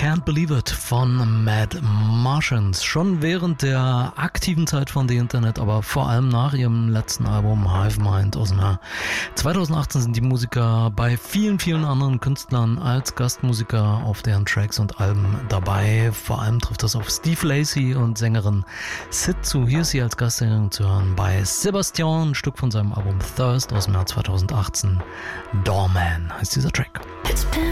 Can't Believe It von Mad Martians. Schon während der aktiven Zeit von The Internet, aber vor allem nach ihrem letzten Album Hive Mind aus dem Jahr 2018 sind die Musiker bei vielen, vielen anderen Künstlern als Gastmusiker auf deren Tracks und Alben dabei. Vor allem trifft das auf Steve Lacy und Sängerin Sid zu. Hier ist sie als Gastsängerin zu hören bei Sebastian, ein Stück von seinem Album Thirst aus dem Jahr 2018. Doorman heißt dieser Track. It's been